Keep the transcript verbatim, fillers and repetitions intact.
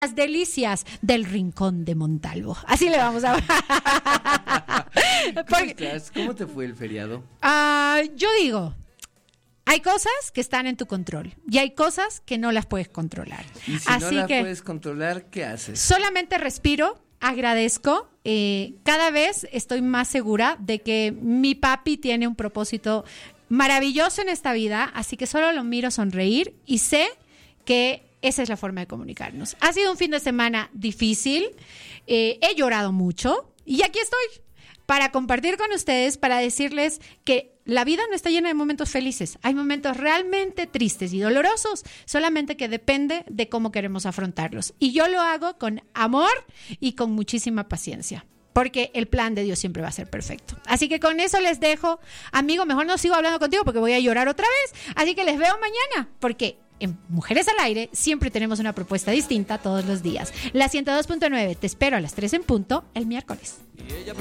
Las delicias del Rincón de Montalvo. Así le vamos a... ¿Cómo Porque, estás? ¿Cómo te fue el feriado? uh, yo digo, hay cosas que están en tu control y hay cosas que no las puedes controlar. Y si Así no la que puedes controlar, ¿qué haces? solamente respiro, agradezco. Eh, cada vez estoy más segura de que mi papi tiene un propósito maravilloso en esta vida, así que solo lo miro sonreír y sé que esa es la forma de comunicarnos. Ha sido un fin de semana difícil, eh, he llorado mucho y aquí estoy para compartir con ustedes, para decirles que la vida no está llena de momentos felices. Hay momentos realmente tristes y dolorosos, solamente que depende de cómo queremos afrontarlos. Y yo lo hago con amor y con muchísima paciencia, porque el plan de Dios siempre va a ser perfecto. Así que con eso les dejo. Amigo, mejor no sigo hablando contigo porque voy a llorar otra vez. Así que les veo mañana, porque en Mujeres al Aire siempre tenemos una propuesta distinta todos los días. La ciento dos punto nueve, te espero a las tres en punto el miércoles.